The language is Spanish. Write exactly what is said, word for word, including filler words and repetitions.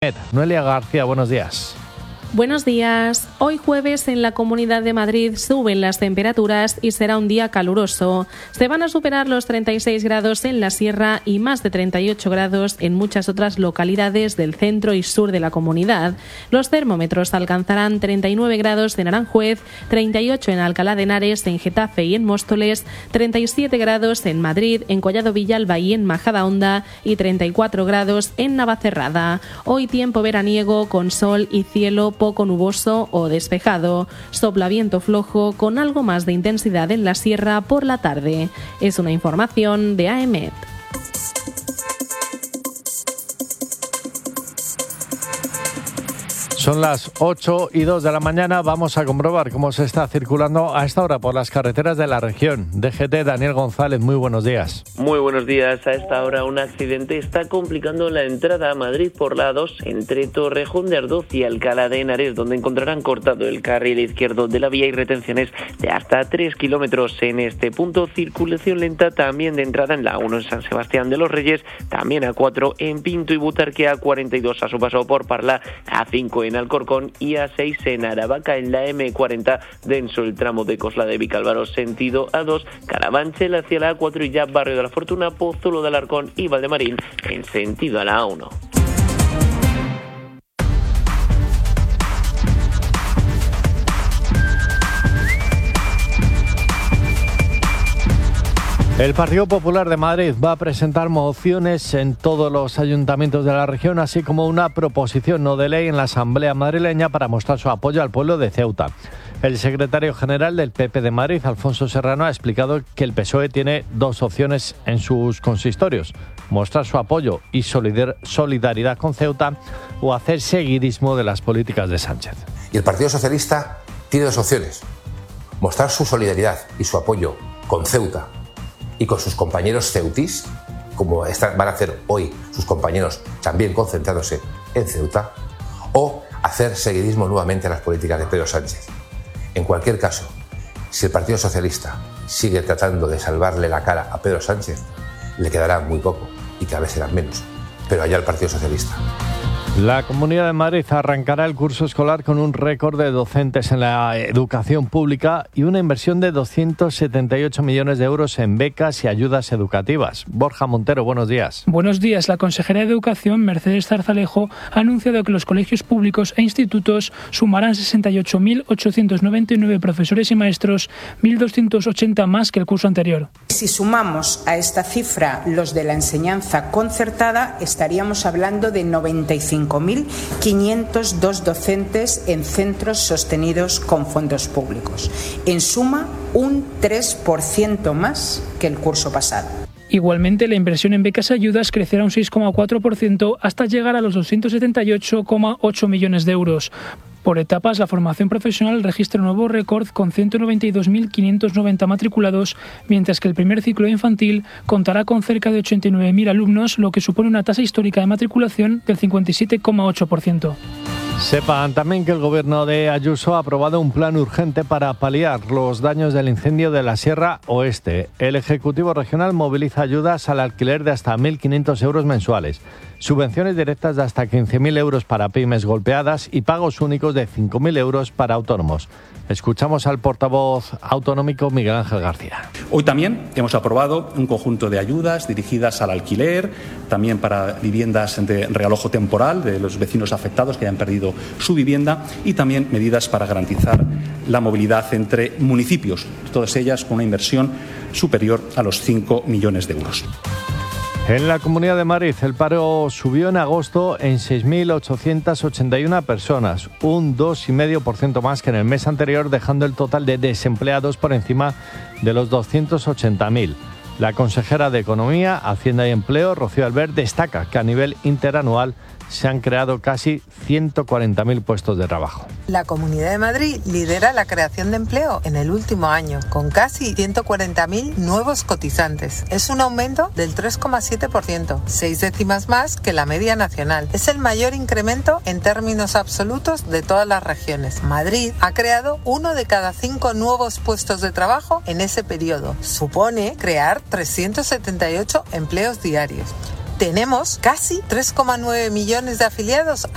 M E D. Noelia García, buenos días. Buenos días. Hoy jueves en la Comunidad de Madrid suben las temperaturas y será un día caluroso. Se van a superar los treinta y seis grados en la Sierra y más de treinta y ocho grados en muchas otras localidades del centro y sur de la comunidad. Los termómetros alcanzarán treinta y nueve grados en Aranjuez, treinta y ocho en Alcalá de Henares, en Getafe y en Móstoles, treinta y siete grados en Madrid, en Collado Villalba y en Majadahonda y treinta y cuatro grados en Navacerrada. Hoy tiempo veraniego con sol y cielo poco nuboso o despejado. Sopla viento flojo con algo más de intensidad en la sierra por la tarde. Es una información de A E M E D. Son las ocho y dos de la mañana. Vamos a comprobar cómo se está circulando a esta hora por las carreteras de la región. D G T, Daniel González, muy buenos días. Muy buenos días. A esta hora un accidente está complicando la entrada a Madrid por la dos entre Torrejón de Ardoz y Alcalá de Henares, donde encontrarán cortado el carril izquierdo de la vía y retenciones de hasta tres kilómetros en este punto. Circulación lenta también de entrada en la uno en San Sebastián de los Reyes, también a cuatro en Pinto y Butarque, a cuarenta y dos a su paso por Parla, a cinco en Alcorcón y a seis en Aravaca. En la eme cuarenta, denso el tramo de Cosla de Vicálvaro sentido a dos, Carabanchel hacia la a cuatro y ya Barrio de la Fortuna, Pozuelo de Alarcón y Valdemarín en sentido a la a uno. El Partido Popular de Madrid va a presentar mociones en todos los ayuntamientos de la región, así como una proposición no de ley en la Asamblea madrileña para mostrar su apoyo al pueblo de Ceuta. El secretario general del P P de Madrid, Alfonso Serrano, ha explicado que el P S O E tiene dos opciones en sus consistorios: mostrar su apoyo y solidaridad con Ceuta o hacer seguidismo de las políticas de Sánchez. Y el Partido Socialista tiene dos opciones: mostrar su solidaridad y su apoyo con Ceuta y con sus compañeros ceutís, como están, van a hacer hoy sus compañeros también concentrándose en Ceuta, o hacer seguidismo nuevamente a las políticas de Pedro Sánchez. En cualquier caso, si el Partido Socialista sigue tratando de salvarle la cara a Pedro Sánchez, le quedará muy poco y cada vez serán menos, pero allá el Partido Socialista. La Comunidad de Madrid arrancará el curso escolar con un récord de docentes en la educación pública y una inversión de doscientos setenta y ocho millones de euros en becas y ayudas educativas. Borja Montero, buenos días. Buenos días. La consejera de Educación, Mercedes Zarzalejo, ha anunciado que los colegios públicos e institutos sumarán sesenta y ocho mil ochocientos noventa y nueve profesores y maestros, mil doscientos ochenta más que el curso anterior. Si sumamos a esta cifra los de la enseñanza concertada, estaríamos hablando de noventa y cinco mil quinientos dos docentes en centros sostenidos con fondos públicos. En suma, un tres por ciento más que el curso pasado. Igualmente, la inversión en becas y ayudas crecerá un seis coma cuatro por ciento hasta llegar a los doscientos setenta y ocho coma ocho millones de euros. Por etapas, la formación profesional registra un nuevo récord con ciento noventa y dos mil quinientos noventa matriculados, mientras que el primer ciclo infantil contará con cerca de ochenta y nueve mil alumnos, lo que supone una tasa histórica de matriculación del cincuenta y siete coma ocho por ciento. Sepan también que el gobierno de Ayuso ha aprobado un plan urgente para paliar los daños del incendio de la Sierra Oeste. El Ejecutivo Regional moviliza ayudas al alquiler de hasta mil quinientos euros mensuales, subvenciones directas de hasta quince mil euros para pymes golpeadas y pagos únicos de cinco mil euros para autónomos. Escuchamos al portavoz autonómico Miguel Ángel García. Hoy también hemos aprobado un conjunto de ayudas dirigidas al alquiler, también para viviendas de realojo temporal de los vecinos afectados que hayan perdido su vivienda, y también medidas para garantizar la movilidad entre municipios, todas ellas con una inversión superior a los cinco millones de euros. En la Comunidad de Madrid, el paro subió en agosto en seis mil ochocientas ochenta y una personas, un dos coma cinco por ciento más que en el mes anterior, dejando el total de desempleados por encima de los doscientos ochenta mil. La consejera de Economía, Hacienda y Empleo, Rocío Albert, destaca que a nivel interanual se han creado casi ciento cuarenta mil puestos de trabajo. La Comunidad de Madrid lidera la creación de empleo en el último año, con casi ciento cuarenta mil nuevos cotizantes. Es un aumento del tres coma siete por ciento, seis décimas más que la media nacional. Es el mayor incremento en términos absolutos de todas las regiones. Madrid ha creado uno de cada cinco nuevos puestos de trabajo en ese periodo. Supone crear trescientos setenta y ocho empleos diarios. Tenemos casi tres coma nueve millones de afiliados